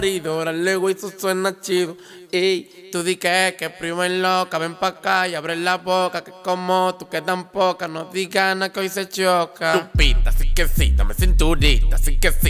Luego eso suena chido. Ey, tú di que primo es loca. Ven pa' acá y abre la boca. Que como tú quedan poca. No digas nada que hoy se choca. Lupita, sí que sí, dame cinturita. Sí que sí,